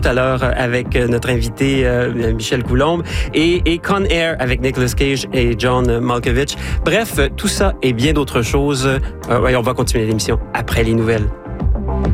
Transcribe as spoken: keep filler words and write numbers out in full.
tout à l'heure avec notre invité euh, Michel Coulombe et, et Con Air avec Nicolas Cage et John Malkovich. Bref, tout ça et bien d'autres choses. Euh, ouais, on va continuer l'émission après les nouvelles.